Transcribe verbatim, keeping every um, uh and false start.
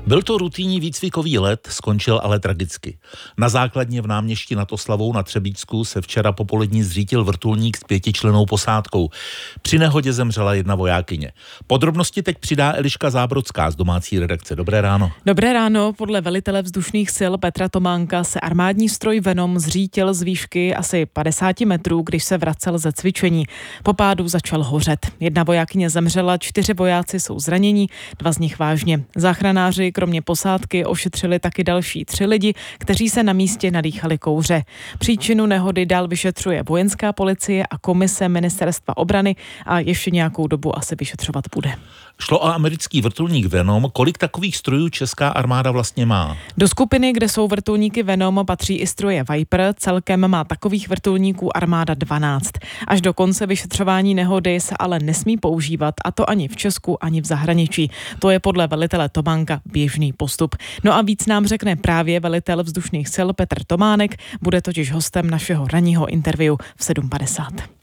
Byl to rutinní výcvikový let, skončil ale tragicky. Na základně v náměstí nad Oslavou na Třebíčsku se včera popolední zřítil vrtulník s pětičlennou posádkou. Při nehodě zemřela jedna vojákyně. Podrobnosti teď přidá Eliška Zábrodská z domácí redakce. Dobré ráno. Dobré ráno. Podle velitele vzdušných sil Petra Tománka se armádní stroj Venom zřítil z výšky asi padesát metrů, když se vracel ze cvičení. Po pádu začal hořet. Jedna vojákyně zemřela, čtyři vojáci jsou zranění, dva z nich vážně. Záchranáři kromě posádky ošetřili taky další tři lidi, kteří se na místě nadýchali kouře. Příčinu nehody dál vyšetřuje vojenská policie a komise ministerstva obrany a ještě nějakou dobu asi vyšetřovat bude. Šlo o americký vrtulník Venom. Kolik takových strojů česká armáda vlastně má? Do skupiny, kde jsou vrtulníky Venom, patří i stroje Viper. Celkem má takových vrtulníků armáda dvanáct. Až do konce vyšetřování nehody se ale nesmí používat, a to ani v Česku, ani v zahraničí. To je podle velitele Tománka běžný postup. No a víc nám řekne právě velitel vzdušných sil Petr Tománek, bude totiž hostem našeho ranního interview v sedm padesát.